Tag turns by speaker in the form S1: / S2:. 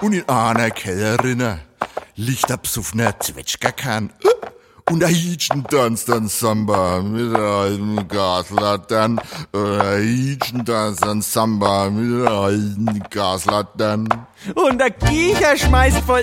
S1: Und in einer Kellerin liegt der psuffner Zwetschgerkern. Und der Hitchen tanzt dann Samba mit der alten Gaslatern. Der Hitchen tanzt dann Samba mit der alten Gaslatern.
S2: Und der Kicher schmeißt voll